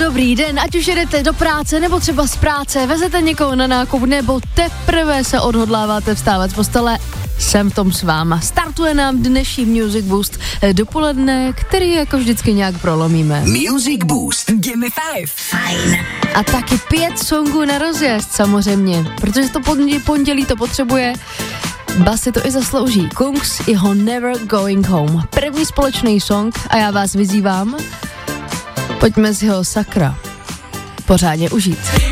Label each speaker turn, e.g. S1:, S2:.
S1: Dobrý den, ať už jedete do práce, nebo třeba z práce, vezete někoho na nákup, nebo teprve se odhodláváte vstávat z postele, jsem v tom s váma. Startuje nám dnešní Music Boost dopoledne, který jako vždycky nějak prolomíme.
S2: Music Boost.
S3: Gimme 5.
S1: Fajn. A taky 5 songů na rozjezd samozřejmě, protože to pondělí to potřebuje. Bas si to i zaslouží. Kungs, jeho Never Going Home. První společný song a já vás vyzývám, pojďme si ho sakra pořádně užít.